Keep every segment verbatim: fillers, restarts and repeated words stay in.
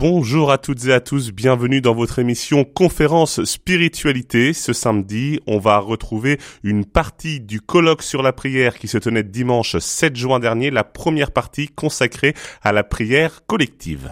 Bonjour à toutes et à tous, bienvenue dans votre émission Conférence Spiritualité. Ce samedi, on va retrouver une partie du colloque sur la prière qui se tenait dimanche sept juin dernier, la première partie consacrée à la prière collective.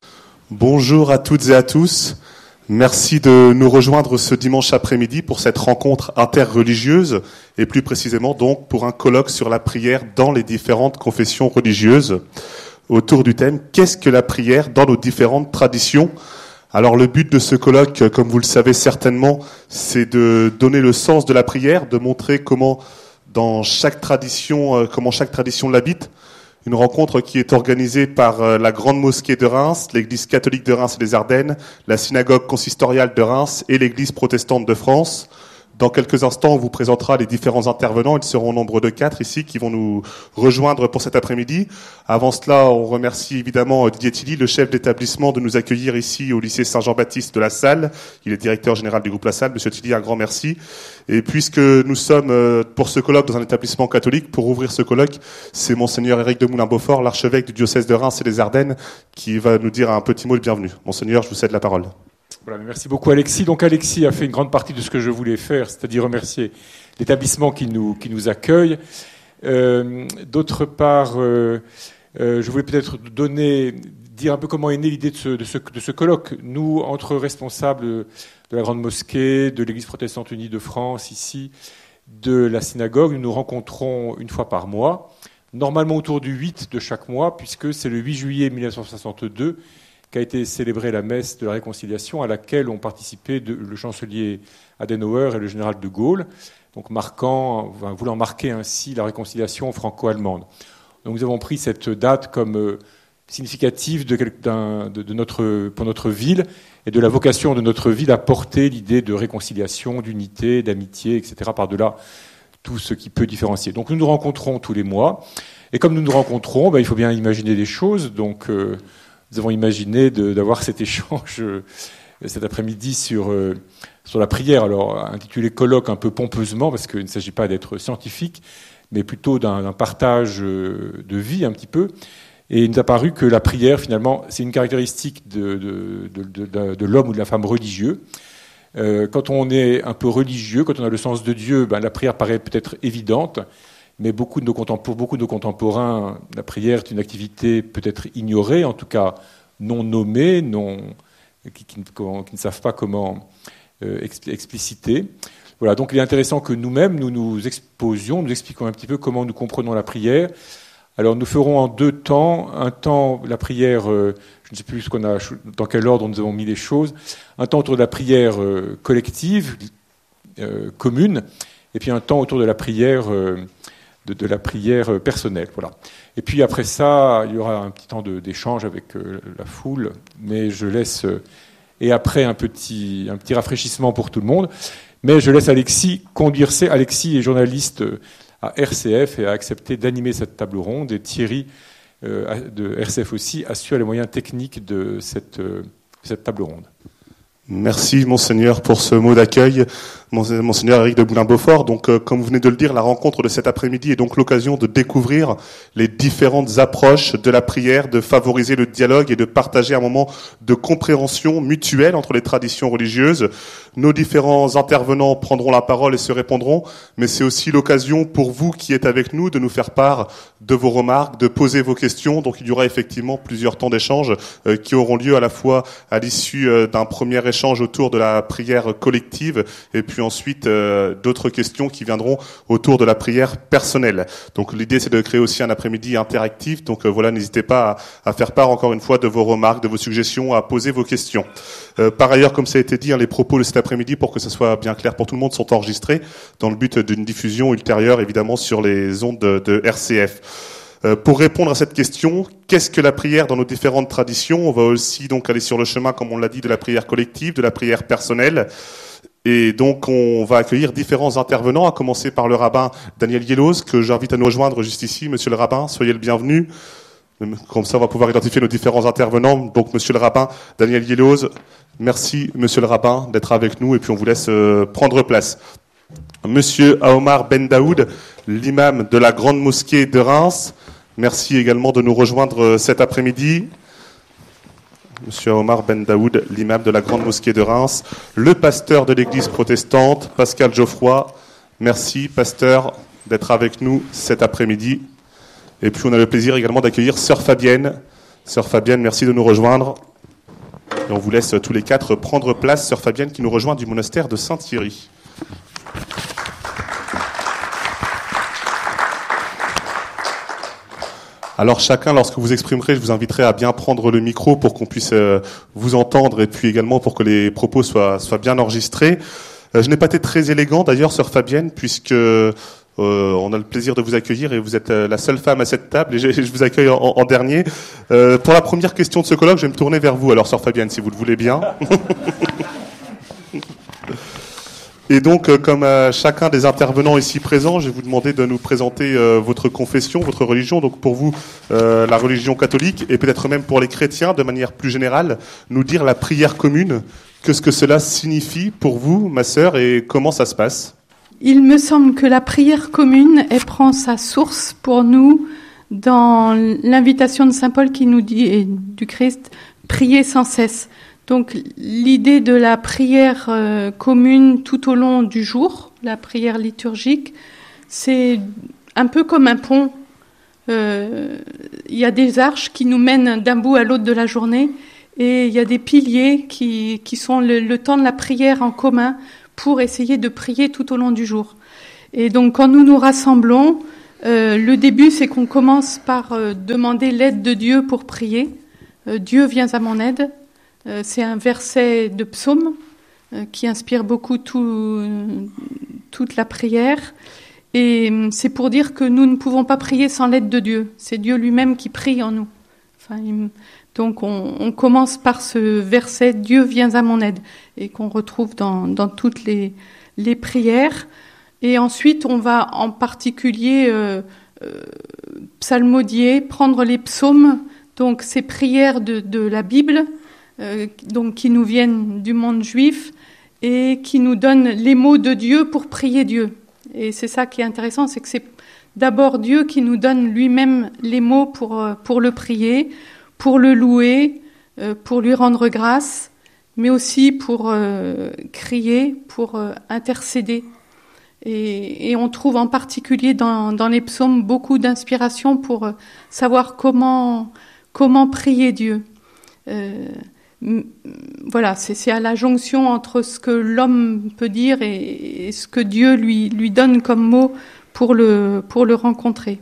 Bonjour à toutes et à tous, merci de nous rejoindre ce dimanche après-midi pour cette rencontre interreligieuse et plus précisément donc pour un colloque sur la prière dans les différentes confessions religieuses. Autour du thème « Qu'est-ce que la prière dans nos différentes traditions ?» Alors le but de ce colloque, comme vous le savez certainement, c'est de donner le sens de la prière, de montrer comment dans chaque tradition, comment chaque tradition l'habite. Une rencontre qui est organisée par la Grande Mosquée de Reims, l'Église catholique de Reims et des Ardennes, la Synagogue consistoriale de Reims et l'Église protestante de France. Dans quelques instants, on vous présentera les différents intervenants. Ils seront au nombre de quatre ici qui vont nous rejoindre pour cet après-midi. Avant cela, on remercie évidemment Didier Tilly, le chef d'établissement, de nous accueillir ici au lycée Saint-Jean-Baptiste de La Salle. Il est directeur général du groupe La Salle. Monsieur Tilly, un grand merci. Et puisque nous sommes pour ce colloque dans un établissement catholique, pour ouvrir ce colloque, c'est Monseigneur Éric de Moulin-Beaufort, l'archevêque du diocèse de Reims et des Ardennes, qui va nous dire un petit mot de bienvenue. Monseigneur, je vous cède la parole. Voilà, merci beaucoup Alexis. Donc Alexis a fait une grande partie de ce que je voulais faire, c'est-à-dire remercier l'établissement qui nous, qui nous accueille. Euh, d'autre part, euh, euh, je voulais peut-être donner, dire un peu comment est née l'idée de ce, de, ce, de ce colloque. Nous, entre responsables de la Grande Mosquée, de l'Église protestante unie de France, ici, de la synagogue, nous nous rencontrons une fois par mois, normalement autour du huit de chaque mois, puisque c'est le huit juillet mille neuf cent soixante-deux qu'a été célébrée la messe de la réconciliation à laquelle ont participé de, le chancelier Adenauer et le général de Gaulle, donc marquant, enfin, voulant marquer ainsi la réconciliation franco-allemande. Donc nous avons pris cette date comme euh, significative de, de, de notre, pour notre ville et de la vocation de notre ville à porter l'idée de réconciliation, d'unité, d'amitié, et cetera par-delà tout ce qui peut différencier. Donc nous nous rencontrons tous les mois et comme nous nous rencontrons, ben, il faut bien imaginer des choses, donc... Euh, Nous avons imaginé de, d'avoir cet échange euh, cet après-midi sur, euh, sur la prière, alors intitulé colloque un peu pompeusement, parce qu'il ne s'agit pas d'être scientifique, mais plutôt d'un, d'un partage euh, de vie un petit peu. Et il nous a paru que la prière, finalement, c'est une caractéristique de, de, de, de, de l'homme ou de la femme religieux. Euh, quand on est un peu religieux, quand on a le sens de Dieu, ben, la prière paraît peut-être évidente. Mais beaucoup de nos pour beaucoup de nos contemporains, la prière est une activité peut-être ignorée, en tout cas non nommée, non, qui, qui, qui ne savent pas comment euh, expliciter. Voilà, donc il est intéressant que nous-mêmes, nous nous exposions, nous expliquions un petit peu comment nous comprenons la prière. Alors nous ferons en deux temps. Un temps, la prière, euh, je ne sais plus ce qu'on a, dans quel ordre nous avons mis les choses. Un temps autour de la prière euh, collective, euh, commune, et puis un temps autour de la prière... Euh, De, de la prière personnelle, voilà. Et puis après ça, il y aura un petit temps de, d'échange avec euh, la foule, mais je laisse euh, et après un petit un petit rafraîchissement pour tout le monde. Mais je laisse Alexis conduire. C'est Alexis est journaliste à R C F et a accepté d'animer cette table ronde. Et Thierry euh, de R C F aussi assure les moyens techniques de cette euh, cette table ronde. Merci Monseigneur pour ce mot d'accueil. Monseigneur Éric de Moulin-Beaufort, donc euh, comme vous venez de le dire, la rencontre de cet après-midi est donc l'occasion de découvrir les différentes approches de la prière, de favoriser le dialogue et de partager un moment de compréhension mutuelle entre les traditions religieuses. Nos différents intervenants prendront la parole et se répondront, mais c'est aussi l'occasion pour vous qui êtes avec nous de nous faire part de vos remarques, de poser vos questions. Donc il y aura effectivement plusieurs temps d'échange euh, qui auront lieu à la fois à l'issue euh, d'un premier échange autour de la prière collective et puis ensuite euh, d'autres questions qui viendront autour de la prière personnelle. Donc l'idée c'est de créer aussi un après-midi interactif. Donc euh, voilà, n'hésitez pas à, à faire part encore une fois de vos remarques, de vos suggestions, à poser vos questions. Euh, par ailleurs, comme ça a été dit, hein, les propos de cet après-midi, pour que ce soit bien clair pour tout le monde, sont enregistrés dans le but d'une diffusion ultérieure évidemment sur les ondes de, de R C F. Euh, pour répondre à cette question, qu'est-ce que la prière dans nos différentes traditions ? On va aussi donc aller sur le chemin, comme on l'a dit, de la prière collective, de la prière personnelle. Et donc, on va accueillir différents intervenants, à commencer par le rabbin Daniel Yelloz, que j'invite à nous rejoindre juste ici. Monsieur le rabbin, soyez le bienvenu. Comme ça, on va pouvoir identifier nos différents intervenants. Donc, monsieur le rabbin Daniel Yelloz, merci, monsieur le rabbin, d'être avec nous. Et puis, on vous laisse euh, prendre place. Monsieur Aomar Ben Daoud, l'imam de la Grande Mosquée de Reims, merci également de nous rejoindre cet après-midi. Monsieur Omar Ben Daoud, l'imam de la Grande Mosquée de Reims, le pasteur de l'Église protestante, Pascal Geoffroy. Merci, pasteur, d'être avec nous cet après-midi. Et puis on a le plaisir également d'accueillir Sœur Fabienne. Sœur Fabienne, merci de nous rejoindre. Et on vous laisse tous les quatre prendre place. Sœur Fabienne qui nous rejoint du monastère de Saint-Thierry. Alors chacun, lorsque vous exprimerez, je vous inviterai à bien prendre le micro pour qu'on puisse euh, vous entendre et puis également pour que les propos soient, soient bien enregistrés. Euh, je n'ai pas été très élégant d'ailleurs, Sœur Fabienne, puisque euh, on a le plaisir de vous accueillir et vous êtes euh, la seule femme à cette table et je, je vous accueille en, en dernier. Euh, pour la première question de ce colloque, je vais me tourner vers vous, alors Sœur Fabienne, si vous le voulez bien. Et donc, euh, comme à chacun des intervenants ici présents, je vais vous demander de nous présenter euh, votre confession, votre religion. Donc pour vous, euh, la religion catholique, et peut-être même pour les chrétiens, de manière plus générale, nous dire la prière commune. Qu'est-ce que cela signifie pour vous, ma sœur, et comment ça se passe ? Il me semble que la prière commune, elle prend sa source pour nous dans l'invitation de Saint Paul qui nous dit, et du Christ, prier sans cesse. Donc l'idée de la prière euh, commune tout au long du jour, la prière liturgique, c'est un peu comme un pont. Euh, il y a des arches qui nous mènent d'un bout à l'autre de la journée et il y a des piliers qui, qui sont le, le temps de la prière en commun pour essayer de prier tout au long du jour. Et donc quand nous nous rassemblons, euh, le début c'est qu'on commence par euh, demander l'aide de Dieu pour prier. Euh, Dieu vient à mon aide. Euh, c'est un verset de psaume euh, qui inspire beaucoup tout, toute la prière. Et euh, c'est pour dire que nous ne pouvons pas prier sans l'aide de Dieu. C'est Dieu lui-même qui prie en nous. Enfin, il, donc on, on commence par ce verset « Dieu vient à mon aide » et qu'on retrouve dans, dans toutes les, les prières. Et ensuite, on va en particulier euh, euh, psalmodier, prendre les psaumes, donc ces prières de, de la Bible, Euh, donc qui nous viennent du monde juif et qui nous donnent les mots de Dieu pour prier Dieu. Et c'est ça qui est intéressant, c'est que c'est d'abord Dieu qui nous donne lui-même les mots pour, pour le prier, pour le louer, euh, pour lui rendre grâce, mais aussi pour euh, crier, pour euh, intercéder. Et, et on trouve en particulier dans, dans les psaumes beaucoup d'inspiration pour euh, savoir comment, comment prier Dieu. Euh, Voilà, c'est, c'est à la jonction entre ce que l'homme peut dire et, et ce que Dieu lui, lui donne comme mot pour le, pour le rencontrer.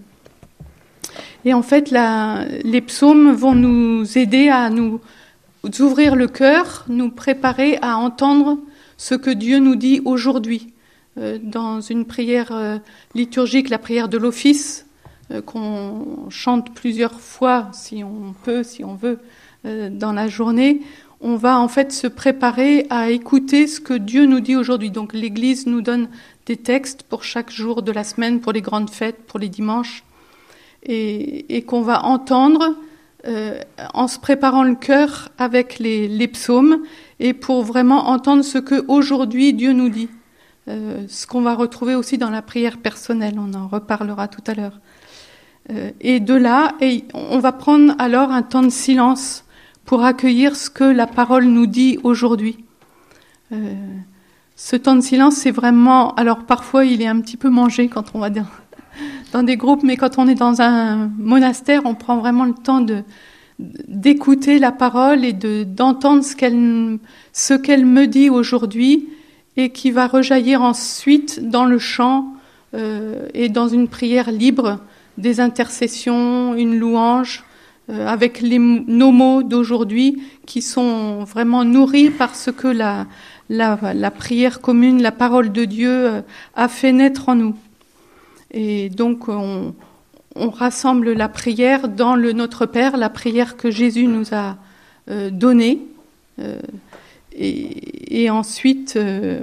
Et en fait, la, les psaumes vont nous aider à nous ouvrir le cœur, nous préparer à entendre ce que Dieu nous dit aujourd'hui. Euh, dans une prière euh, liturgique, la prière de l'office, euh, qu'on chante plusieurs fois, si on peut, si on veut, dans la journée, on va en fait se préparer à écouter ce que Dieu nous dit aujourd'hui. Donc l'Église nous donne des textes pour chaque jour de la semaine, pour les grandes fêtes, pour les dimanches, et, et qu'on va entendre euh, en se préparant le cœur avec les, les psaumes, et pour vraiment entendre ce que aujourd'hui Dieu nous dit. Euh, ce qu'on va retrouver aussi dans la prière personnelle, on en reparlera tout à l'heure. Euh, et de là, et on va prendre alors un temps de silence pour accueillir ce que la parole nous dit aujourd'hui. Euh, ce temps de silence, c'est vraiment... Alors parfois, il est un petit peu mangé quand on va dans, dans des groupes, mais quand on est dans un monastère, on prend vraiment le temps de, d'écouter la parole et de, d'entendre ce qu'elle, ce qu'elle me dit aujourd'hui et qui va rejaillir ensuite dans le chant euh, et dans une prière libre, des intercessions, une louange, Euh, avec les, nos mots d'aujourd'hui qui sont vraiment nourris par ce que la, la, la prière commune, la parole de Dieu euh, a fait naître en nous. Et donc on, on rassemble la prière dans le Notre Père, la prière que Jésus nous a euh, donnée. Euh, et, et ensuite euh,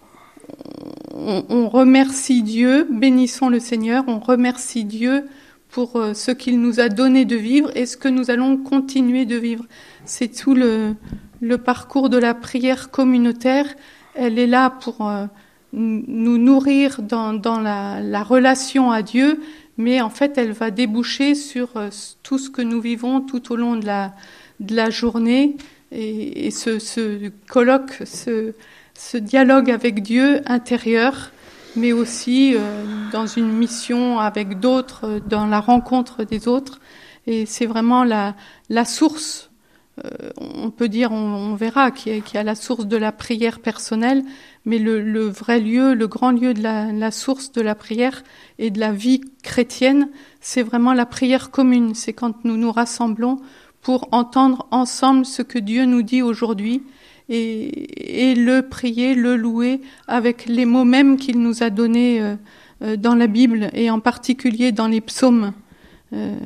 on, on remercie Dieu, bénissons le Seigneur, on remercie Dieu pour ce qu'il nous a donné de vivre et ce que nous allons continuer de vivre. C'est tout le, le parcours de la prière communautaire. Elle est là pour euh, nous nourrir dans, dans la, la relation à Dieu, mais en fait, elle va déboucher sur euh, tout ce que nous vivons tout au long de la, de la journée, et, et ce, ce colloque, ce, ce dialogue avec Dieu intérieur, mais aussi euh, dans une mission avec d'autres, euh, dans la rencontre des autres. Et c'est vraiment la, la source, euh, on peut dire, on, on verra, qui est, qui est à la source de la prière personnelle, mais le, le vrai lieu, le grand lieu de la, la source de la prière et de la vie chrétienne, c'est vraiment la prière commune. C'est quand nous nous rassemblons pour entendre ensemble ce que Dieu nous dit aujourd'hui et, et le prier, le louer avec les mots mêmes qu'il nous a donnés euh, euh, dans la Bible et en particulier dans les psaumes. Euh,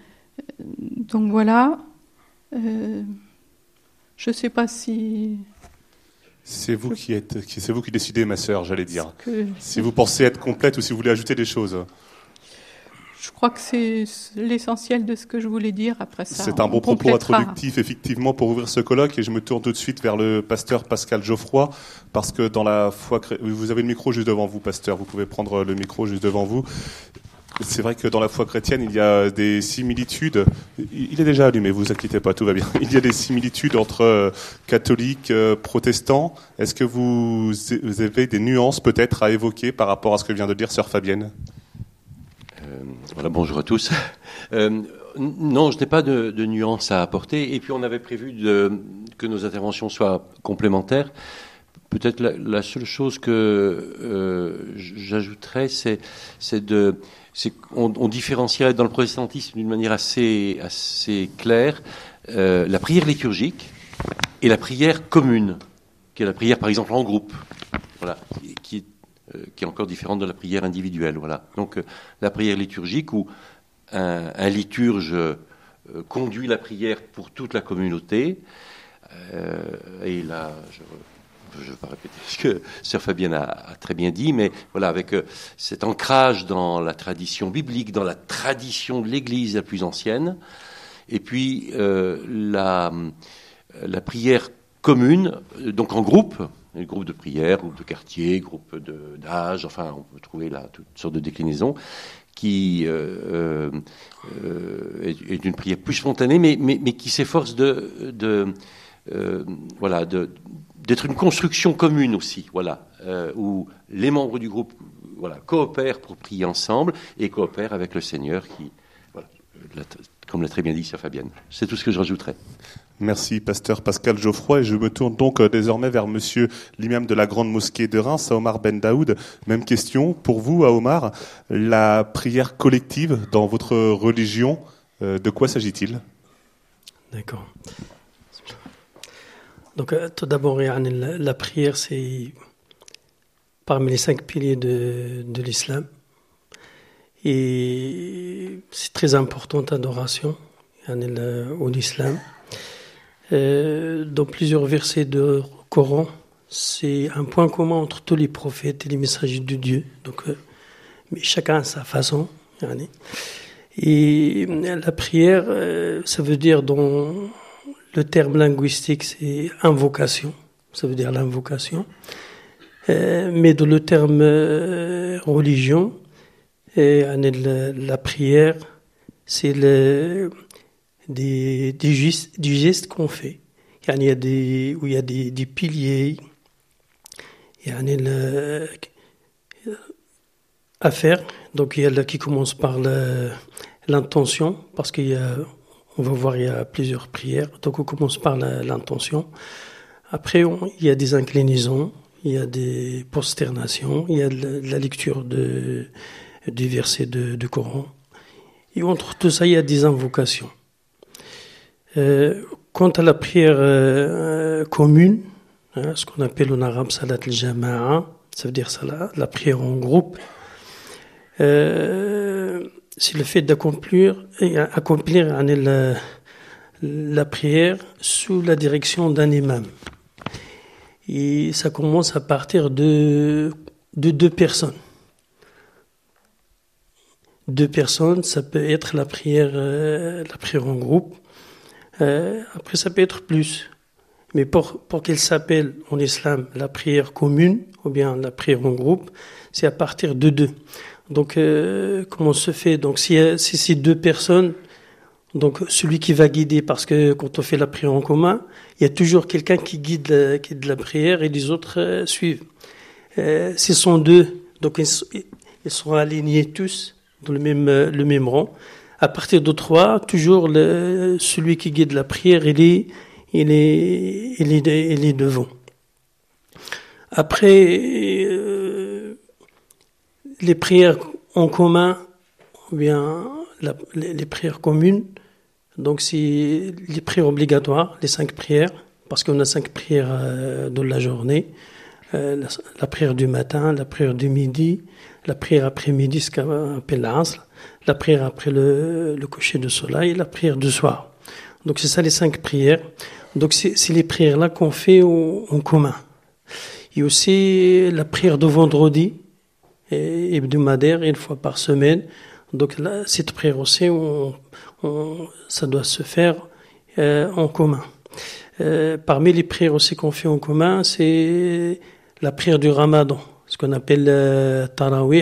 donc voilà. Euh, je ne sais pas si... C'est vous qui êtes, c'est vous qui décidez, ma sœur, j'allais dire. Que... Si vous pensez être complète ou si vous voulez ajouter des choses. Je crois que c'est l'essentiel de ce que je voulais dire. Après ça, c'est un bon propos complétera. introductif, effectivement, pour ouvrir ce colloque. Et je me tourne tout de suite vers le pasteur Pascal Geoffroy, parce que dans la foi, vous avez le micro juste devant vous, pasteur. Vous pouvez prendre le micro juste devant vous. C'est vrai que dans la foi chrétienne, il y a des similitudes. Il est déjà allumé, vous inquiétez pas, tout va bien. Il y a des similitudes entre euh, catholiques, euh, protestants. Est-ce que vous, vous avez des nuances peut-être à évoquer par rapport à ce que vient de dire sœur Fabienne ? euh, Voilà, bonjour à tous. Euh, non, je n'ai pas de, de nuances à apporter. Et puis on avait prévu de, que nos interventions soient complémentaires. Peut-être la, la seule chose que euh, j'ajouterais, c'est, c'est de... C'est qu'on on différencierait dans le protestantisme d'une manière assez, assez claire euh, la prière liturgique et la prière commune, qui est la prière par exemple en groupe, voilà, qui est, euh, qui est encore différente de la prière individuelle. Voilà. Donc euh, la prière liturgique où un, un liturge euh, conduit la prière pour toute la communauté, euh, et là... Je, Je ne vais pas répéter ce que sœur Fabienne a, a très bien dit, mais voilà, avec euh, cet ancrage dans la tradition biblique, dans la tradition de l'Église la plus ancienne, et puis euh, la, la prière commune, donc en groupe, groupe de prière, groupe de quartier, groupe de, d'âge, enfin, on peut trouver là toutes sortes de déclinaisons, qui euh, euh, est, est une prière plus spontanée, mais, mais, mais qui s'efforce de, de euh, voilà, de d'être une construction commune aussi, voilà, euh, où les membres du groupe, voilà, coopèrent pour prier ensemble et coopèrent avec le Seigneur, qui, voilà, la, comme l'a très bien dit sœur Fabienne. C'est tout ce que je rajouterais. Merci, pasteur Pascal Geoffroy. Et je me tourne donc euh, désormais vers monsieur l'imam de la Grande Mosquée de Reims, Omar Ben Daoud. Même question pour vous, à Omar. La prière collective dans votre religion, euh, de quoi s'agit-il ? D'accord. Donc, tout d'abord, la, la prière, c'est parmi les cinq piliers de, de l'islam. Et c'est très important, l'adoration au l'islam. Euh, dans plusieurs versets du Coran, c'est un point commun entre tous les prophètes et les messagers de Dieu. Donc, euh, mais chacun à sa façon. Et la prière, euh, ça veut dire dans... Le terme linguistique, c'est invocation, ça veut dire l'invocation. Euh, mais dans le terme euh, religion, euh, la, la prière, c'est le, des, des, gestes, des gestes qu'on fait. Il y a des, où il y a des, des piliers, il y a le, à faire. Donc il y a là qui commence par le, l'intention, parce qu'il y a... On va voir, il y a plusieurs prières. Donc, on commence par la, l'intention. Après, on, il y a des inclinaisons, il y a des prosternations, il y a de la, de la lecture de, des versets de, de Coran. Et entre tout ça, il y a des invocations. Euh, quant à la prière euh, commune, hein, ce qu'on appelle en arabe salat al-jama'a, ça veut dire salat, la prière en groupe, euh, c'est le fait d'accomplir accomplir la, la prière sous la direction d'un imam. Et ça commence à partir de, de deux personnes. Deux personnes, ça peut être la prière, euh, la prière en groupe. Euh, après, ça peut être plus. Mais pour, pour qu'elle s'appelle en islam la prière commune, ou bien la prière en groupe, c'est à partir de deux. Donc, euh, comment se fait? Donc, si, si c'est deux personnes, donc celui qui va guider, parce que quand on fait la prière en commun, il y a toujours quelqu'un qui guide la, qui guide la prière et les autres euh, suivent. Euh, ce sont deux, donc ils, ils seront alignés tous dans le même, euh, le même rang. À partir de trois, toujours le, celui qui guide la prière, il est, il est, il est, il est devant. Après, euh, les prières en commun, ou bien la, les, les prières communes, donc c'est les prières obligatoires, les cinq prières, parce qu'on a cinq prières euh, dans la journée. Euh, la, la prière du matin, la prière du midi, la prière après-midi, ce qu'on appelle l'asr, la prière après le, le coucher du soleil, et la prière du soir. Donc c'est ça les cinq prières. Donc c'est, c'est les prières-là qu'on fait au, en commun. Il y a aussi la prière de vendredi, et, hebdomadaire, une fois par semaine. Donc là, cette prière aussi, on, on, ça doit se faire euh, en commun. Euh, parmi les prières aussi qu'on fait en commun, c'est la prière du Ramadan, ce qu'on appelle euh, Tarawih.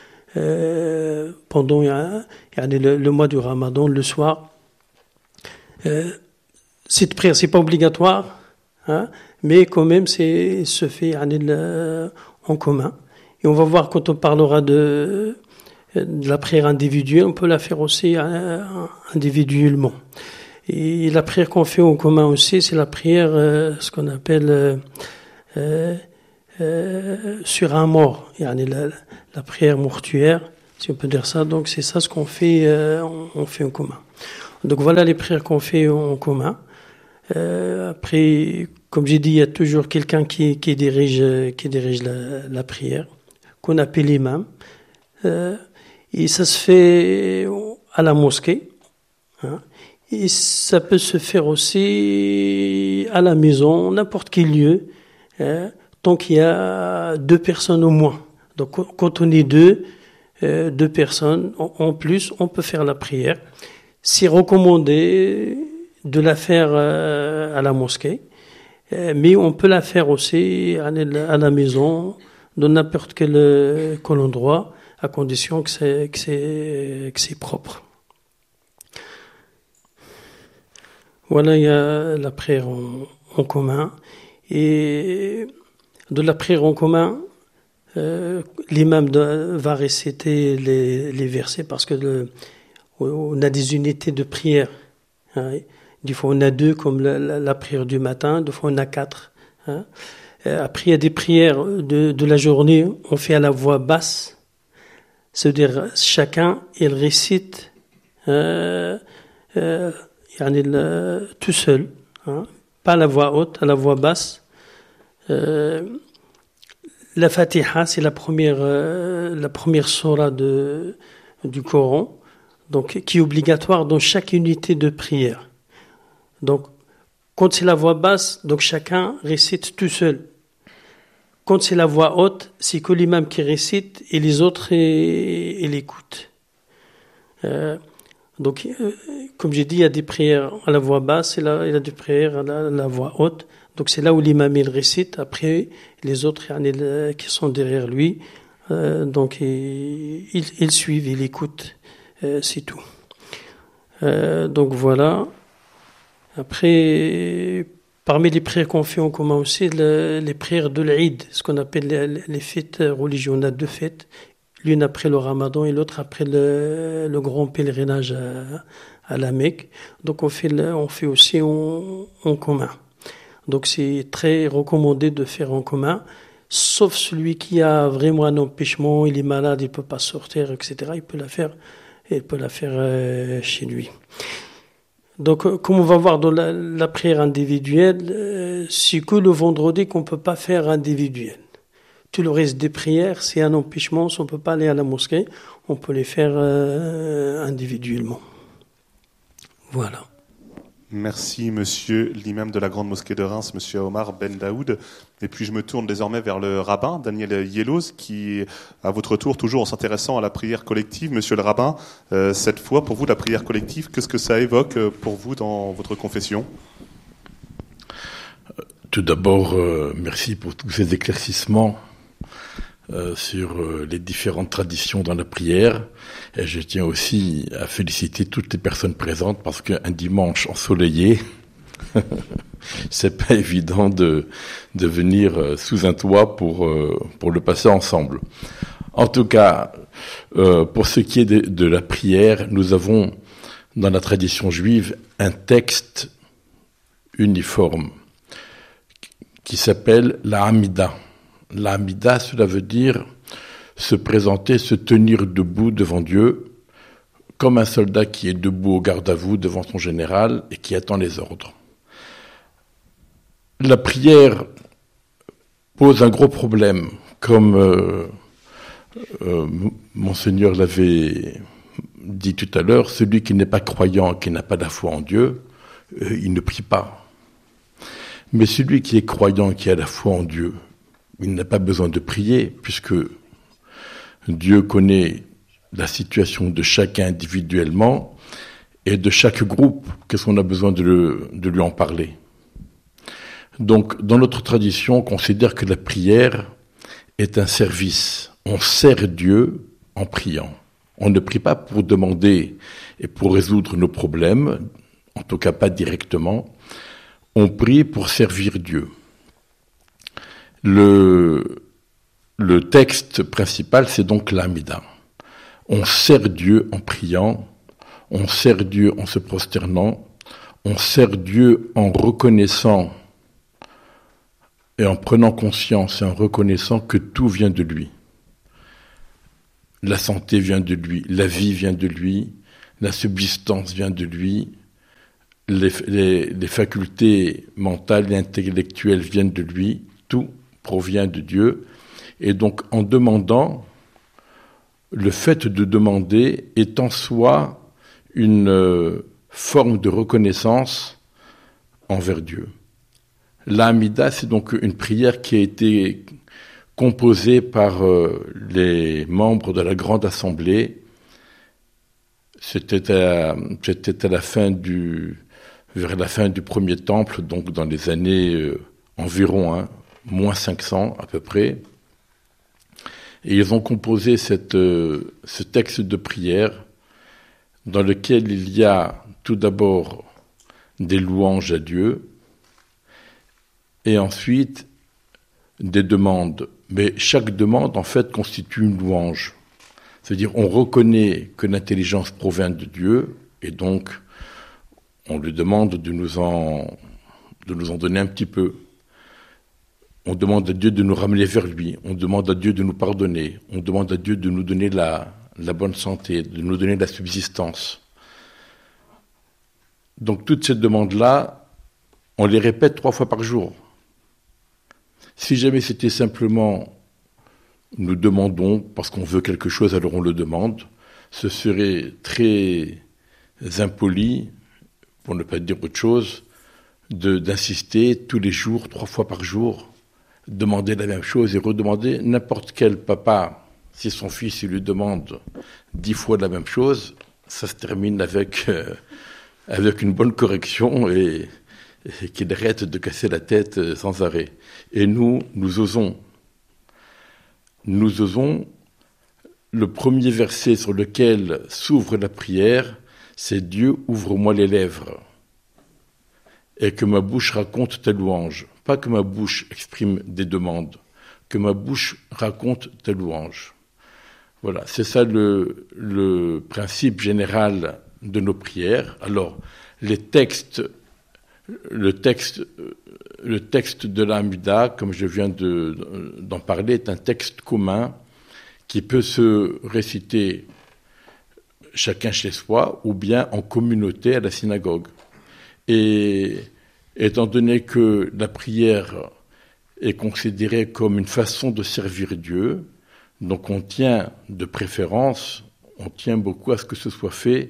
Euh, pendant euh, le, le mois du Ramadan, le soir. Euh, cette prière, c'est pas obligatoire, hein, mais quand même, c'est se fait euh, en commun. Et on va voir quand on parlera de de la prière individuelle, on peut la faire aussi euh, individuellement. Et la prière qu'on fait en commun aussi, c'est la prière, euh, ce qu'on appelle euh, euh, euh, sur un mort, yani la, la prière mortuaire, si on peut dire ça. Donc c'est ça ce qu'on fait, euh, on, on fait en commun. Donc voilà les prières qu'on fait en commun. Euh, après, comme j'ai dit, il y a toujours quelqu'un qui, qui dirige, qui dirige la, la prière, qu'on appelle l'imam. Euh, Et ça se fait à la mosquée. Hein. Et ça peut se faire aussi à la maison, n'importe quel lieu, hein, tant qu'il y a deux personnes au moins. Donc quand on est deux, euh, deux personnes en, en plus, on peut faire la prière. C'est recommandé de la faire euh, à la mosquée, euh, mais on peut la faire aussi à la, à la maison, dans n'importe quel, quel endroit, à condition que c'est, que c'est, que c'est propre. Voilà, il y a la prière en, en commun. Et de la prière en commun, euh, l'imam de, va réciter les, les versets parce que le, on a des unités de prière. Hein. Des fois, on a deux, comme la, la, la prière du matin. Des fois, on a quatre. Hein. Après, il y a des prières de, de la journée, on fait à la voix basse. C'est-à-dire, chacun, il récite euh, euh, le, tout seul, hein, pas à la voix haute, à la voix basse. Euh, la Fatiha, c'est la première, euh, la première surah de, du Coran, donc, qui est obligatoire dans chaque unité de prière. Donc, quand c'est la voix basse, donc chacun récite tout seul. Quand c'est la voix haute, c'est que l'imam qui récite et les autres et, et l'écoutent. Euh, donc, euh, comme j'ai dit, il y a des prières à la voix basse et là, il y a des prières à la, à la voix haute. Donc, c'est là où l'imam il récite. Après, les autres yani, qui sont derrière lui, euh, donc ils, ils, ils suivent, ils écoutent. Euh, c'est tout. Euh, donc voilà. Après. Parmi les prières qu'on fait en commun aussi, le, les prières de l'Eid, ce qu'on appelle les, les fêtes religieuses. On a deux fêtes, l'une après le Ramadan et l'autre après le, le grand pèlerinage à, à la Mecque. Donc on fait, le, on fait aussi en, en commun. Donc c'est très recommandé de faire en commun, sauf celui qui a vraiment un empêchement, il est malade, il ne peut pas sortir, et cetera. Il peut la faire, il peut la faire euh, chez lui. Donc, comme on va voir dans la, la prière individuelle, euh, c'est que le vendredi qu'on ne peut pas faire individuel. Tout le reste des prières, c'est un empêchement, si on ne peut pas aller à la mosquée, on peut les faire euh, individuellement. Voilà. Merci, monsieur l'imam de la Grande Mosquée de Reims, monsieur Omar Ben Daoud. Et puis je me tourne désormais vers le rabbin, Daniel Yelloz, qui, à votre tour, toujours en s'intéressant à la prière collective. Monsieur le rabbin, euh, cette fois, pour vous, la prière collective, qu'est-ce que ça évoque pour vous dans votre confession ? Tout d'abord, euh, merci pour tous ces éclaircissements euh, sur euh, les différentes traditions dans la prière. Et je tiens aussi à féliciter toutes les personnes présentes parce qu'un dimanche ensoleillé, c'est pas évident de, de venir sous un toit pour, euh, pour le passer ensemble. En tout cas, euh, pour ce qui est de, de la prière, nous avons dans la tradition juive un texte uniforme qui s'appelle la Hamida. La Hamida, cela veut dire se présenter, se tenir debout devant Dieu, comme un soldat qui est debout au garde à vous devant son général et qui attend les ordres. La prière pose un gros problème, comme euh, euh, Monseigneur l'avait dit tout à l'heure, celui qui n'est pas croyant, qui n'a pas la foi en Dieu, euh, il ne prie pas. Mais celui qui est croyant, qui a la foi en Dieu, il n'a pas besoin de prier, puisque Dieu connaît la situation de chacun individuellement et de chaque groupe, qu'est-ce qu'on a besoin de, le, de lui en parler. Donc, dans notre tradition, on considère que la prière est un service. On sert Dieu en priant. On ne prie pas pour demander et pour résoudre nos problèmes, en tout cas pas directement. On prie pour servir Dieu. Le, le texte principal, c'est donc l'Hamida. On sert Dieu en priant, on sert Dieu en se prosternant, on sert Dieu en reconnaissant et en prenant conscience et en reconnaissant que tout vient de lui. La santé vient de lui, la vie vient de lui, la subsistance vient de lui, les, les, les facultés mentales et intellectuelles viennent de lui, tout provient de Dieu. Et donc, en demandant, le fait de demander est en soi une euh, forme de reconnaissance envers Dieu. La Hamida, c'est donc une prière qui a été composée par euh, les membres de la Grande Assemblée. C'était à, c'était à la fin du, vers la fin du premier temple, donc dans les années euh, environ, hein, moins cinq cents à peu près. Et ils ont composé cette, euh, ce texte de prière dans lequel il y a tout d'abord des louanges à Dieu, et ensuite des demandes. Mais chaque demande, en fait, constitue une louange. C'est-à-dire, on reconnaît que l'intelligence provient de Dieu, et donc, on lui demande de nous en, de nous en donner un petit peu. On demande à Dieu de nous ramener vers lui. On demande à Dieu de nous pardonner. On demande à Dieu de nous donner la, la bonne santé, de nous donner la subsistance. Donc, toutes ces demandes-là, on les répète trois fois par jour. Si jamais c'était simplement nous demandons parce qu'on veut quelque chose, alors on le demande, ce serait très impoli, pour ne pas dire autre chose, de, d'insister tous les jours, trois fois par jour, demander la même chose et redemander. N'importe quel papa, si son fils il lui demande dix fois la même chose, ça se termine avec, euh, avec une bonne correction et... et qu'il arrête de casser la tête sans arrêt. Et nous, nous osons. Nous osons. Le premier verset sur lequel s'ouvre la prière, c'est « Dieu, ouvre-moi les lèvres et que ma bouche raconte ta louange ». Pas que ma bouche exprime des demandes, que ma bouche raconte ta louange. Voilà, c'est ça le, le principe général de nos prières. Alors, les textes... Le texte, le texte de la Hamida, comme je viens de, d'en parler, est un texte commun qui peut se réciter chacun chez soi ou bien en communauté à la synagogue. Et étant donné que la prière est considérée comme une façon de servir Dieu, donc on tient de préférence, on tient beaucoup à ce que ce soit fait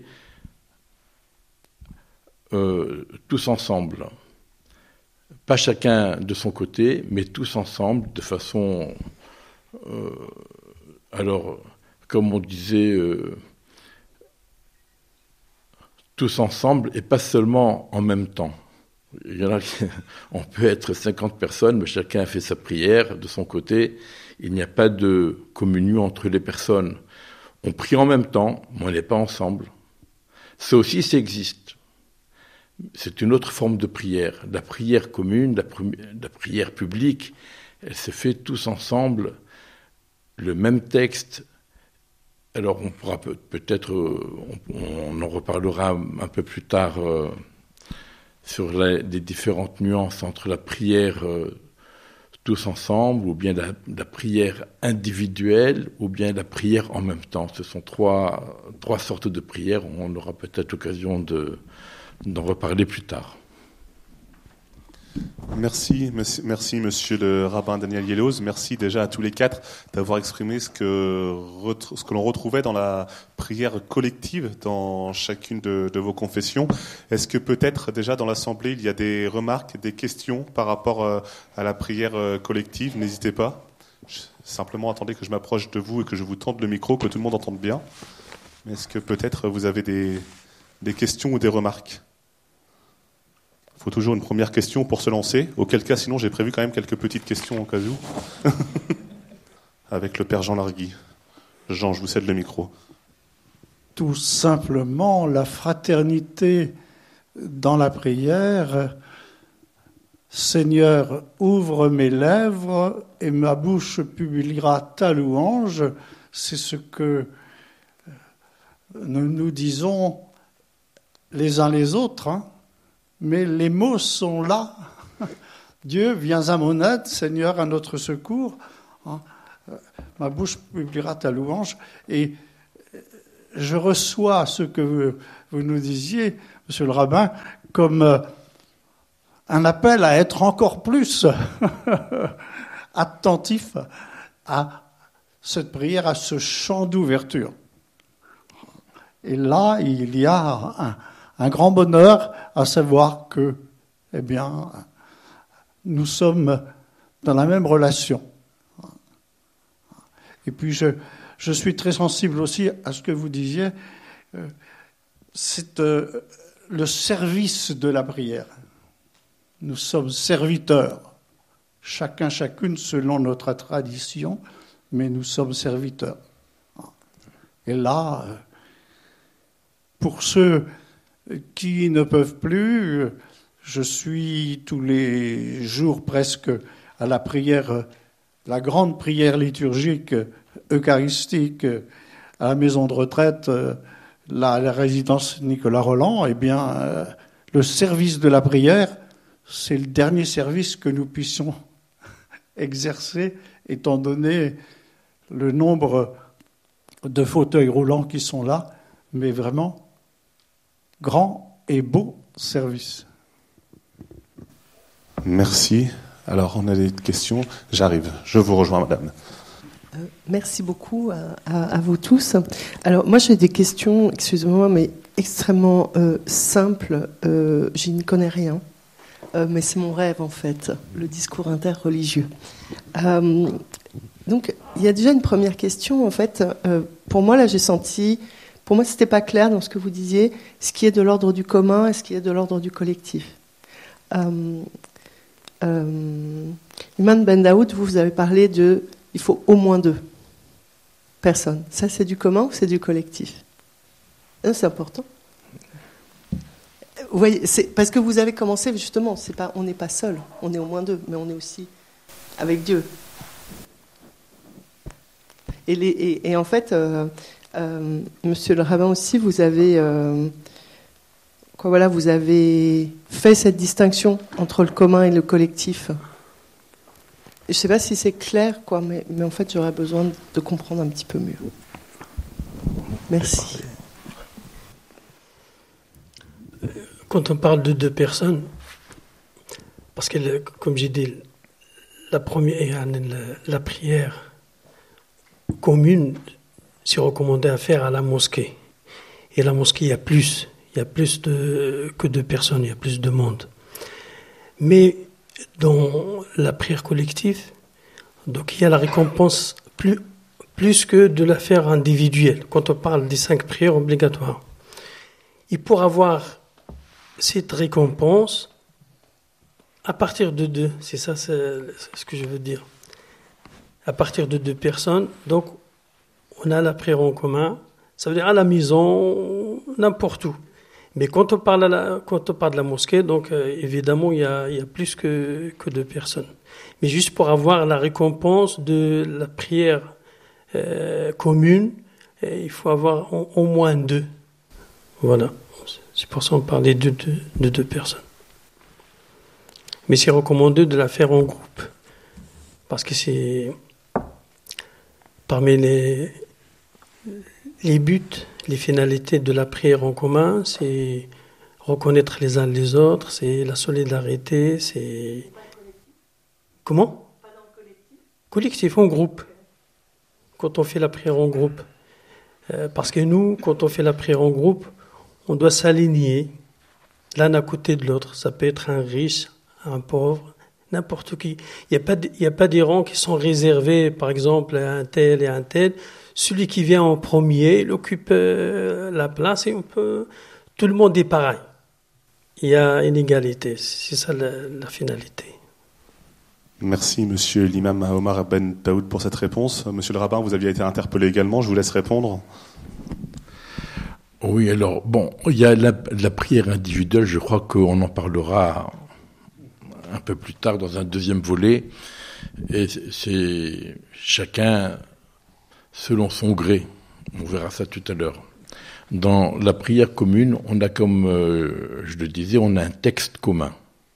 Euh, tous ensemble, pas chacun de son côté, mais tous ensemble, de façon, euh, alors, comme on disait, euh, tous ensemble et pas seulement en même temps. Il y en a qui, on peut être cinquante personnes, mais chacun a fait sa prière de son côté. Il n'y a pas de communion entre les personnes. On prie en même temps, mais on n'est pas ensemble. Ça aussi, ça existe. C'est une autre forme de prière. La prière commune, la, pri- la prière publique, elle se fait tous ensemble, le même texte. Alors on pourra peut- peut-être, on, on en reparlera un peu plus tard euh, sur la, les différentes nuances entre la prière euh, tous ensemble, ou bien la, la prière individuelle, ou bien la prière en même temps. Ce sont trois, trois sortes de prières. On aura peut-être l'occasion de, d'en reparler plus tard. Merci, merci, merci, monsieur le rabbin Daniel Yelloz. Merci déjà à tous les quatre d'avoir exprimé ce que, ce que l'on retrouvait dans la prière collective dans chacune de, de vos confessions. Est-ce que peut-être déjà dans l'Assemblée, il y a des remarques, des questions par rapport à la prière collective? N'hésitez pas. Simplement attendez que je m'approche de vous et que je vous tende le micro, que tout le monde entende bien. Est-ce que peut-être vous avez des, des questions ou des remarques? Il faut toujours une première question pour se lancer. Auquel cas, sinon, j'ai prévu quand même quelques petites questions au cas où. Avec le père Jean Largui. Jean, je vous cède le micro. Tout simplement, la fraternité dans la prière. Seigneur, ouvre mes lèvres et ma bouche publiera ta louange. C'est ce que nous nous disons les uns les autres, hein. Mais les mots sont là. Dieu, viens à mon aide, Seigneur, à notre secours. Ma bouche publiera ta louange. Et je reçois ce que vous nous disiez, monsieur le rabbin, comme un appel à être encore plus attentif à cette prière, à ce chant d'ouverture. Et là, il y a un... Un grand bonheur à savoir que, eh bien, nous sommes dans la même relation. Et puis, je, je suis très sensible aussi à ce que vous disiez. C'est euh, le service de la prière. Nous sommes serviteurs, chacun, chacune selon notre tradition, mais nous sommes serviteurs. Et là, pour ceux qui ne peuvent plus, je suis tous les jours presque à la prière, la grande prière liturgique eucharistique à la maison de retraite, la, la résidence Nicolas Roland. Eh bien, le service de la prière, c'est le dernier service que nous puissions exercer, étant donné le nombre de fauteuils roulants qui sont là, mais vraiment grand et beau service. Merci. Alors, on a des questions. J'arrive. Je vous rejoins, madame. Euh, merci beaucoup à, à, à vous tous. Alors, moi, j'ai des questions, excusez-moi, mais extrêmement euh, simples. Euh, je n'y connais rien, euh, mais c'est mon rêve, en fait, le discours interreligieux. Euh, donc, il y a déjà une première question, en fait. Euh, pour moi, là, j'ai senti... Pour moi, ce n'était pas clair dans ce que vous disiez, ce qui est de l'ordre du commun et ce qui est de l'ordre du collectif. Euh, euh, Iman Ben Daoud, vous, vous avez parlé de il faut au moins deux personnes. Ça, c'est du commun ou c'est du collectif? Non, c'est important. Vous voyez, c'est parce que vous avez commencé justement. C'est pas, on n'est pas seul, on est au moins deux, mais on est aussi avec Dieu. Et, les, et, et en fait. Euh, Euh, Monsieur le rabbin aussi, vous avez, euh, quoi, voilà, vous avez fait cette distinction entre le commun et le collectif. Je ne sais pas si c'est clair, quoi, mais, mais en fait, j'aurais besoin de comprendre un petit peu mieux. Merci. Quand on parle de deux personnes, parce que, comme j'ai dit, la première, la, la prière commune, c'est recommandé à faire à la mosquée. Et à la mosquée, il y a plus. Il y a plus de, que deux personnes, il y a plus de monde. Mais dans la prière collective, donc il y a la récompense plus, plus que de la faire individuelle. Quand on parle des cinq prières obligatoires. Et pour avoir cette récompense, À partir de deux, c'est ça c'est ce que je veux dire. À partir de deux personnes, donc on a la prière en commun, ça veut dire à la maison, n'importe où. Mais quand on parle, à la, quand on parle de la mosquée, donc euh, évidemment il y a, il y a plus que, que deux personnes. Mais juste pour avoir la récompense de la prière euh, commune, euh, il faut avoir au, au moins deux. Voilà. C'est pour ça qu'on parlait de, de, de deux personnes. Mais c'est recommandé de la faire en groupe. Parce que c'est parmi les, les buts, les finalités de la prière en commun, c'est reconnaître les uns les autres, c'est la solidarité, c'est... Comment ? Pas dans le collectif. Collectif, en groupe. Quand on fait la prière en groupe. Euh, parce que nous, quand on fait la prière en groupe, on doit s'aligner l'un à côté de l'autre. Ça peut être un riche, un pauvre, n'importe qui. Il n'y a pas, il y a pas des rangs qui sont réservés, par exemple, à un tel et à un tel. Celui qui vient en premier, il occupe euh, la place et on peut... Tout le monde est pareil. Il y a une égalité. C'est ça la, la finalité. Merci, monsieur l'imam Omar Ben Daoud, pour cette réponse. Monsieur le rabbin, vous aviez été interpellé également. Je vous laisse répondre. Oui, alors, bon, il y a la, la prière individuelle. Je crois qu'on en parlera un peu plus tard dans un deuxième volet. Et c'est chacun selon son gré. On verra ça tout à l'heure. Dans la prière commune, on a, comme euh, je le disais, on a un texte commun.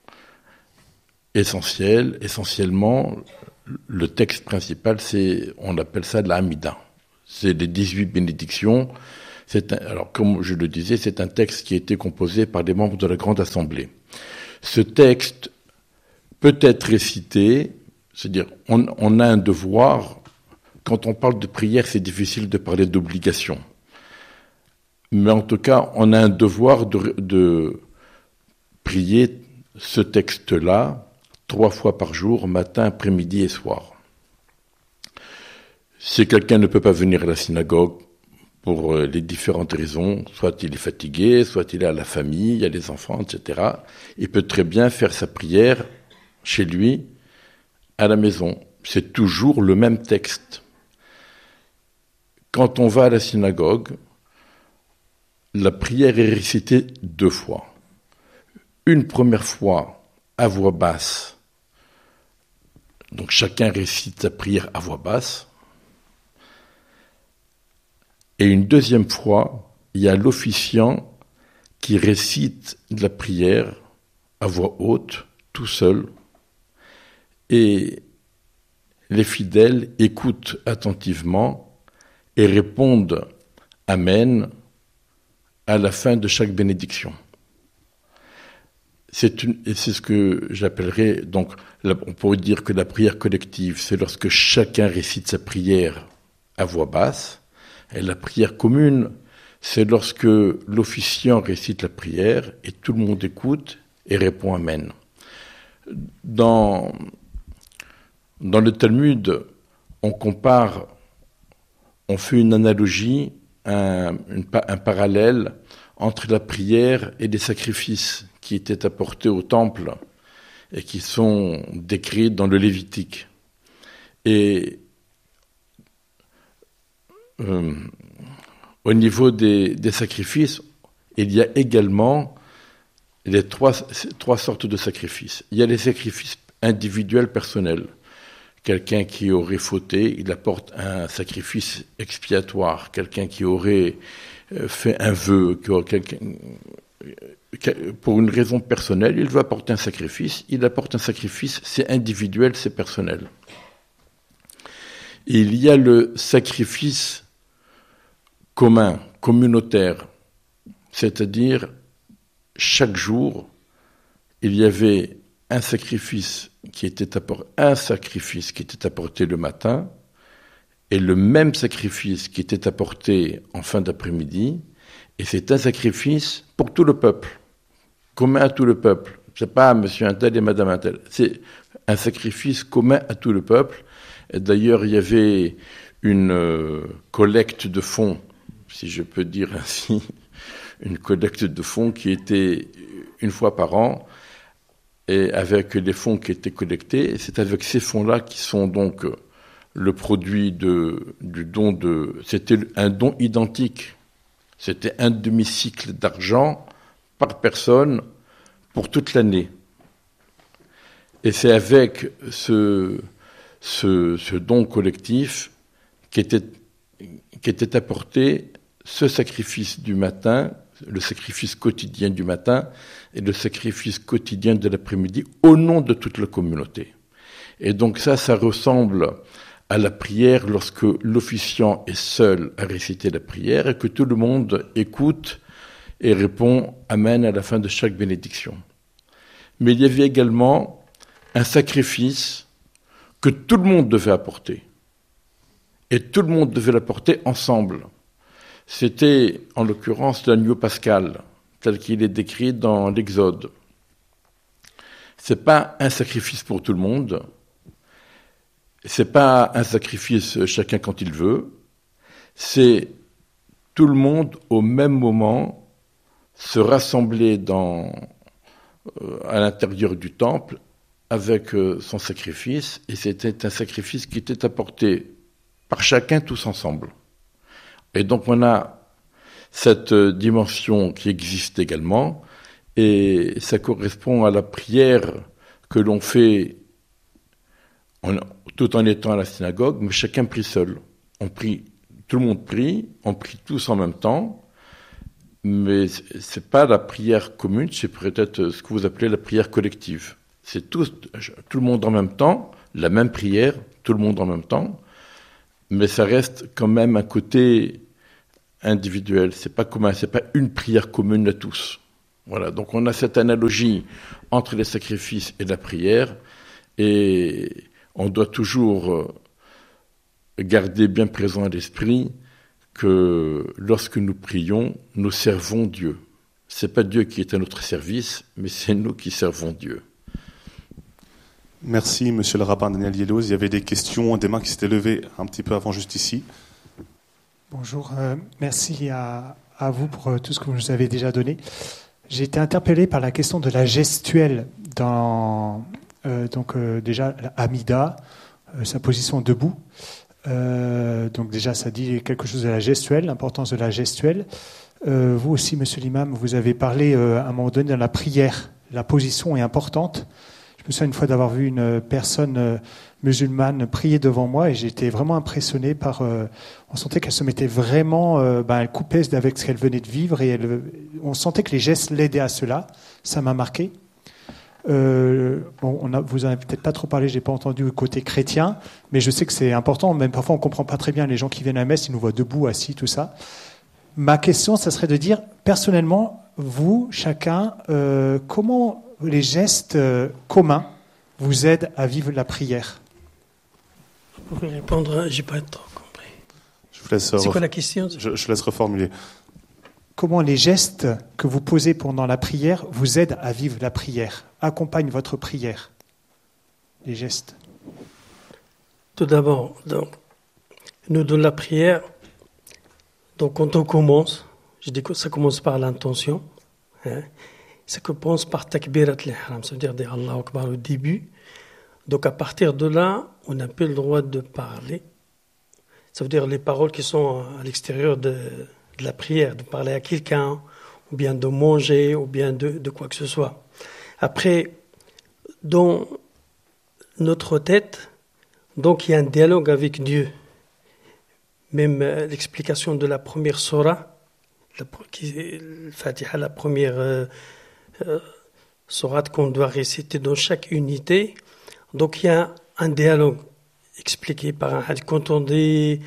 Essentiel, essentiellement, le texte principal, c'est, on appelle ça la Hamida. C'est les dix-huit bénédictions. C'est un, alors, comme je le disais, c'est un texte qui a été composé par les membres de la Grande Assemblée. Ce texte peut être récité, c'est-à-dire, on, on a un devoir. Quand on parle de prière, c'est difficile de parler d'obligation. Mais en tout cas, on a un devoir de, de prier ce texte-là trois fois par jour, matin, après-midi et soir. Si quelqu'un ne peut pas venir à la synagogue pour les différentes raisons, soit il est fatigué, soit il a la famille, il y a les enfants, et cetera, il peut très bien faire sa prière chez lui, à la maison. C'est toujours le même texte. Quand on va à la synagogue, la prière est récitée deux fois. Une première fois à voix basse. Donc chacun récite sa prière à voix basse. Et une deuxième fois, il y a l'officiant qui récite la prière à voix haute, tout seul. Et les fidèles écoutent attentivement et répondent « Amen » à la fin de chaque bénédiction. C'est, une, et c'est ce que j'appellerais, donc, la, on pourrait dire que la prière collective, c'est lorsque chacun récite sa prière à voix basse, et la prière commune, c'est lorsque l'officiant récite la prière et tout le monde écoute et répond Amen. Dans, dans le Talmud, on compare, on fait une analogie, un, une, un parallèle entre la prière et les sacrifices qui étaient apportés au temple et qui sont décrits dans le Lévitique. Et euh, au niveau des, des sacrifices, il y a également les trois, trois sortes de sacrifices. Il y a les sacrifices individuels personnels. Quelqu'un qui aurait fauté, il apporte un sacrifice expiatoire. Quelqu'un qui aurait fait un vœu, qui aurait quelqu'un... pour une raison personnelle, il veut apporter un sacrifice. Il apporte un sacrifice, c'est individuel, c'est personnel. Et il y a le sacrifice commun, communautaire, c'est-à-dire chaque jour, il y avait un sacrifice qui était apporté, un sacrifice qui était apporté le matin, et le même sacrifice qui était apporté en fin d'après-midi, et c'est un sacrifice pour tout le peuple, commun à tout le peuple. C'est pas monsieur un tel et madame un tel. C'est un sacrifice commun à tout le peuple. Et d'ailleurs, il y avait une euh, collecte de fonds, si je peux dire ainsi, une collecte de fonds qui était une fois par an. et avec les fonds qui étaient collectés. C'est avec ces fonds-là qui sont donc le produit de, du don de... C'était un don identique. C'était un demi-cycle d'argent par personne pour toute l'année. Et c'est avec ce, ce, ce don collectif qu'était, qu'était apporté ce sacrifice du matin, le sacrifice quotidien du matin et le sacrifice quotidien de l'après-midi au nom de toute la communauté. Et donc ça, ça ressemble à la prière lorsque l'officiant est seul à réciter la prière et que tout le monde écoute et répond « Amen » à la fin de chaque bénédiction. Mais il y avait également un sacrifice que tout le monde devait apporter. Et tout le monde devait l'apporter ensemble. C'était, en l'occurrence, l'agneau pascal, tel qu'il est décrit dans l'Exode. Ce n'est pas un sacrifice pour tout le monde. Ce n'est pas un sacrifice chacun quand il veut. C'est tout le monde, au même moment, se rassembler dans, euh, à l'intérieur du temple avec euh, son sacrifice. Et c'était un sacrifice qui était apporté par chacun tous ensemble. Et donc on a cette dimension qui existe également, et ça correspond à la prière que l'on fait en, tout en étant à la synagogue, mais chacun prie seul. On prie, tout le monde prie, on prie tous en même temps, mais c'est pas la prière commune, c'est peut-être ce que vous appelez la prière collective. C'est tout, tout le monde en même temps, la même prière, tout le monde en même temps, mais ça reste quand même un côté individuel. C'est pas commun, c'est pas une prière commune à tous. Voilà. Donc on a cette analogie entre les sacrifices et la prière, et on doit toujours garder bien présent à l'esprit que lorsque nous prions, nous servons Dieu. C'est pas Dieu qui est à notre service, mais c'est nous qui servons Dieu. Merci, monsieur le rabbin Daniel Yeloz. Il y avait des questions, des mains qui s'étaient levées un petit peu avant, juste ici. Bonjour, euh, merci à, à vous pour tout ce que vous nous avez déjà donné. J'ai été interpellé par la question de la gestuelle dans, euh, donc euh, déjà, Hamida, euh, sa position debout. Euh, donc déjà, ça dit quelque chose de la gestuelle, l'importance de la gestuelle. Euh, vous aussi, monsieur l'imam, vous avez parlé euh, à un moment donné dans la prière. La position est importante. Je me souviens une fois d'avoir vu une personne musulmane prier devant moi et j'étais vraiment impressionné par... Euh, on sentait qu'elle se mettait vraiment... Euh, ben, elle coupait avec ce qu'elle venait de vivre et elle, on sentait que les gestes l'aidaient à cela. Ça m'a marqué. Euh, bon, on a, vous en avez peut-être pas trop parlé, j'ai pas entendu le côté chrétien, mais je sais que c'est important. Même parfois, on comprend pas très bien les gens qui viennent à la messe, ils nous voient debout, assis, tout ça. Ma question, ça serait de dire, personnellement, vous, chacun, euh, comment... les gestes euh, communs vous aident à vivre la prière? Vous pouvez répondre, j'ai pas trop compris. Je vous laisse C'est ref... quoi la question? je, je laisse reformuler. Comment les gestes que vous posez pendant la prière vous aident à vivre la prière, accompagnent votre prière? Les gestes. Tout d'abord, donc, nous dans la prière, donc quand on commence, je dis que ça commence par l'intention, hein, ça commence par takbirat l'ihram, ça veut dire dire Allahu Akbar au début. Donc à partir de là, on n'a plus le droit de parler. Ça veut dire les paroles qui sont à l'extérieur de, de la prière, de parler à quelqu'un, ou bien de manger, ou bien de, de quoi que ce soit. Après, dans notre tête, donc il y a un dialogue avec Dieu. Même euh, l'explication de la première surah, la, qui, le Fatiha, la première... Euh, Euh, sourate qu'on doit réciter dans chaque unité. Donc il y a un dialogue expliqué par un hadith. Quand on dit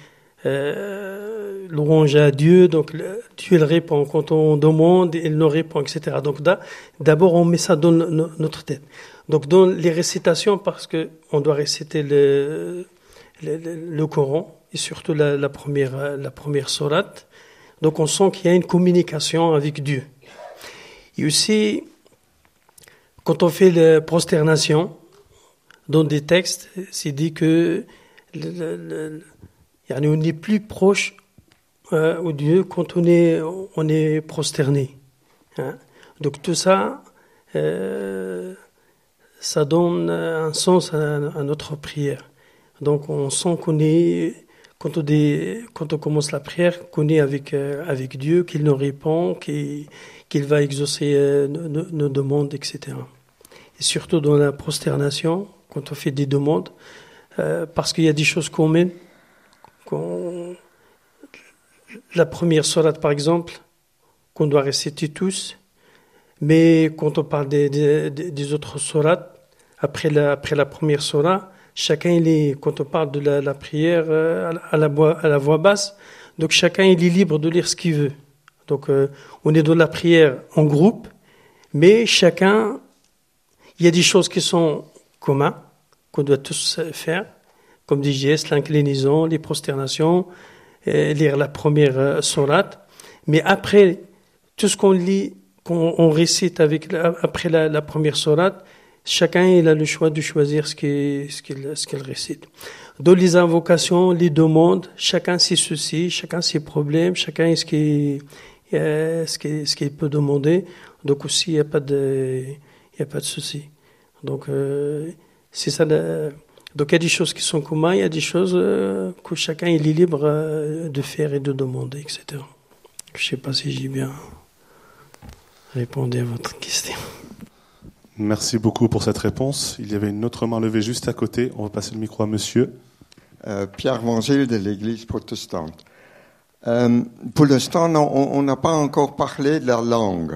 euh, louange à Dieu, donc le, Dieu il répond. Quand on demande, il nous répond, et cetera. Donc da, d'abord on met ça dans no, notre tête. Donc dans les récitations, parce que on doit réciter le, le, le, le Coran et surtout la, la première la première sourate. Donc on sent qu'il y a une communication avec Dieu. Et aussi, quand on fait la prosternation, dans des textes, c'est dit que le, le, le, on est plus proche euh, au Dieu quand on est, on est prosterné. Hein. Donc tout ça, euh, ça donne un sens à, à notre prière. Donc on sent qu'on est, quand on, dé, quand on commence la prière, qu'on est avec, euh, avec Dieu, qu'il nous répond, qu'il, qu'il va exaucer euh, nos, nos demandes, et cetera. Et surtout dans la prosternation, quand on fait des demandes, euh, parce qu'il y a des choses communes. Qu'on, la première sourate, par exemple, qu'on doit réciter tous, mais quand on parle des, des, des autres sourates, après la, après la première sourate, chacun, il est, quand on parle de la, la prière euh, à, la voix, à la voix basse, donc chacun il est libre de lire ce qu'il veut. Donc euh, on est dans la prière en groupe, mais chacun, il y a des choses qui sont communes, qu'on doit tous faire, comme des gestes, l'inclinaison, les prosternations, euh, lire la première euh, sourate. Mais après, tout ce qu'on lit, qu'on on récite avec la, après la, la première sourate, chacun il a le choix de choisir ce qu'il, ce qu'il, ce qu'il récite. Dans les invocations, les demandes, chacun ses soucis, chacun ses problèmes, chacun ce qu'il, euh, ce qu'il, ce qu'il peut demander. Donc aussi, il n'y a pas de, il y a pas de souci. Donc euh, c'est ça. La, donc il y a des choses qui sont communes, il y a des choses euh, que chacun il est libre euh, de faire et de demander, et cetera. Je ne sais pas si j'ai bien répondu à votre question. Merci beaucoup pour cette réponse. Il y avait une autre main levée juste à côté. On va passer le micro à monsieur. Euh, Pierre Vangile de l'Église protestante. Euh, pour l'instant, on n'a pas encore parlé de la langue.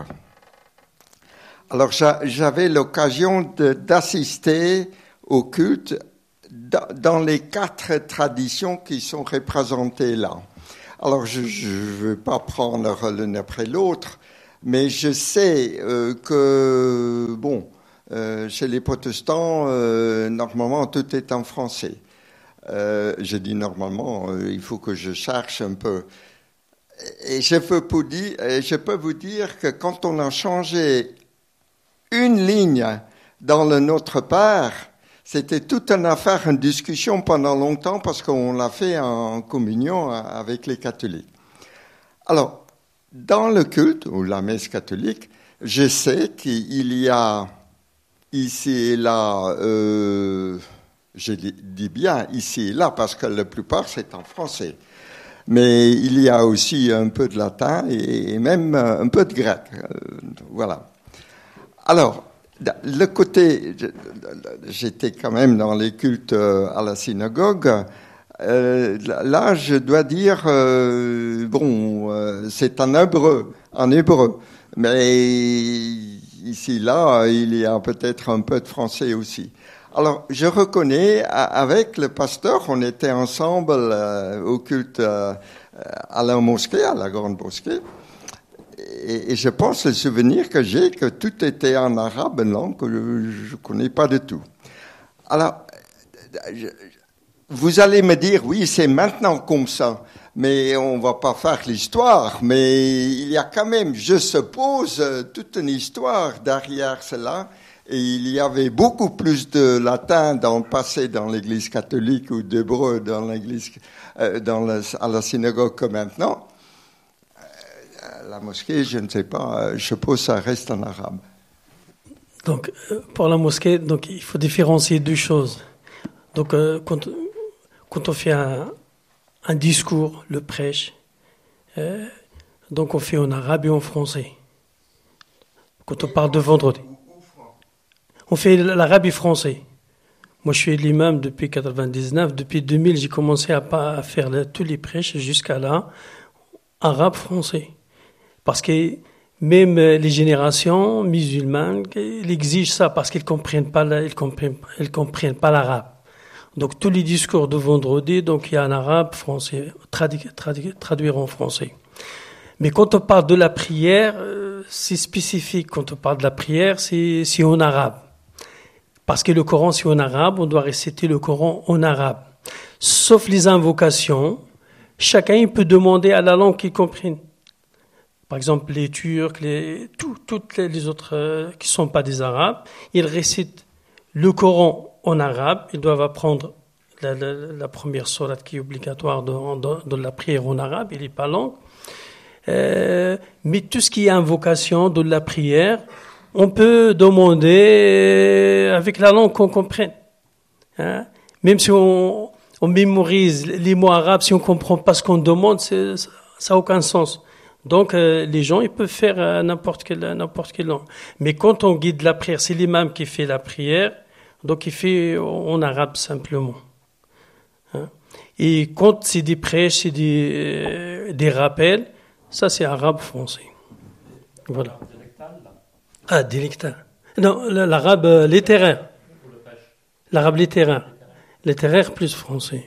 Alors, j'a, j'avais l'occasion de, d'assister au culte da, dans les quatre traditions qui sont représentées là. Alors, je ne veux pas prendre l'un après l'autre, mais je sais euh, que, bon, euh, chez les protestants, euh, normalement, tout est en français. Euh, je dis normalement, euh, il faut que je cherche un peu. Et je peux, vous dire, je peux vous dire que quand on a changé une ligne dans le Notre Père, c'était toute une affaire, une discussion pendant longtemps parce qu'on l'a fait en communion avec les catholiques. Alors, dans le culte, ou la messe catholique, je sais qu'il y a ici et là, euh, je dis bien ici et là, parce que la plupart c'est en français. Mais il y a aussi un peu de latin et même un peu de grec. Euh, voilà. Alors, le côté, j'étais quand même dans les cultes à la synagogue. Euh, là, je dois dire, euh, bon, euh, c'est en hébreu, en hébreu, mais ici, là, il y a peut-être un peu de français aussi. Alors, je reconnais, avec le pasteur, on était ensemble euh, au culte euh, à la mosquée, à la grande mosquée, et, et je pense le souvenir que j'ai que tout était en arabe, une langue que je ne connais pas du tout. Alors, je, vous allez me dire, oui, c'est maintenant comme ça, mais on va pas faire l'histoire, mais il y a quand même, je suppose, toute une histoire derrière cela, et il y avait beaucoup plus de latin dans le passé dans l'Église catholique ou d'hébreu dans l'Église, euh, dans la, à la synagogue que maintenant. Euh, la mosquée, je ne sais pas, je suppose ça reste en arabe. Donc, pour la mosquée, donc, il faut différencier deux choses. Donc, euh, quand, quand on fait un, un discours, le prêche, euh, donc on fait en arabe et en français. Quand on parle de vendredi, on fait l'arabe et français. Moi, je suis l'imam depuis quatre-vingt-dix-neuf. Depuis deux mille, j'ai commencé à, pas, à faire le, tous les prêches jusqu'à là, arabe-français. Parce que même les générations musulmanes, ils exigent ça parce qu'ils ne comprennent pas, ils comprennent, ils comprennent pas l'arabe. Donc, tous les discours de vendredi, donc il y a un arabe, français, tradu- tradu- traduire en français. Mais quand on parle de la prière, c'est spécifique. Quand on parle de la prière, c'est, c'est en arabe. Parce que le Coran, c'est en arabe, on doit réciter le Coran en arabe. Sauf les invocations, chacun il peut demander à la langue qu'il comprenne. Par exemple, les Turcs, les, tout, toutes les autres euh, qui ne sont pas des Arabes, ils récitent le Coran en arabe, ils doivent apprendre la, la, la première sourate qui est obligatoire dans, dans, dans la prière en arabe, il n'est pas langue. Euh, mais tout ce qui est invocation de la prière, on peut demander avec la langue qu'on comprenne. Hein? Même si on, on mémorise les mots arabes, si on comprend pas ce qu'on demande, c'est, ça n'a aucun sens. Donc, euh, les gens, ils peuvent faire euh, n'importe quelle, n'importe quelle langue. Mais quand on guide la prière, c'est l'imam qui fait la prière, donc il fait en arabe simplement. Hein? Et quand c'est des prêches, c'est des, euh, des rappels, ça c'est arabe-français. Voilà. Ah, dialectal. Non, l'arabe euh, littéraire. L'arabe littéraire. Littéraire plus français.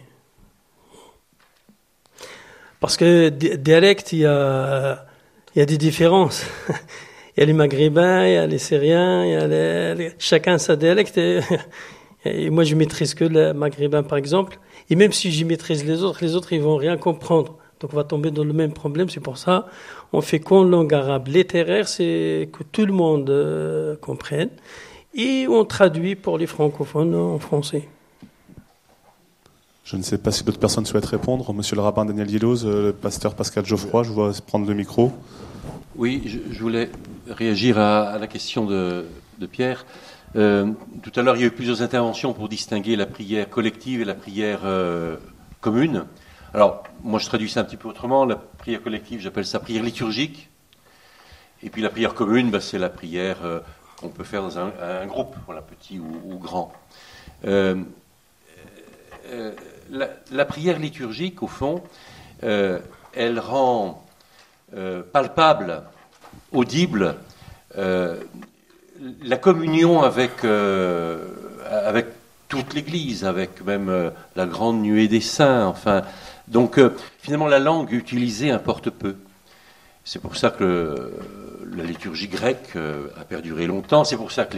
Parce que dialecte, il y a, il y a des différences. Il y a les Maghrébins, il y a les Syriens, il y a les, les, chacun sa dialecte. Et, et moi, je maîtrise que le Maghrébin, par exemple. Et même si je maîtrise les autres, les autres, ils vont rien comprendre. Donc, on va tomber dans le même problème. C'est pour ça, on fait qu'en langue arabe littéraire, c'est que tout le monde euh, comprenne. Et on traduit pour les francophones en français. Je ne sais pas si d'autres personnes souhaitent répondre. Monsieur le rabbin Daniel Yelloz, le pasteur Pascal Geoffroy, je vois prendre le micro. Oui, je, je voulais réagir à, à la question de, de Pierre. Euh, tout à l'heure, il y a eu plusieurs interventions pour distinguer la prière collective et la prière euh, commune. Alors, moi, je traduis ça un petit peu autrement. La prière collective, j'appelle ça prière liturgique. Et puis la prière commune, bah, c'est la prière euh, qu'on peut faire dans un, un groupe, voilà, petit ou, ou grand. Euh, euh, la, la prière liturgique, au fond, euh, elle rend euh, palpable, audible, euh, la communion avec, euh, avec toute l'Église, avec même euh, la grande nuée des saints. Enfin, donc, euh, finalement, la langue utilisée importe peu. C'est pour ça que le, la liturgie grecque euh, a perduré longtemps. C'est pour ça que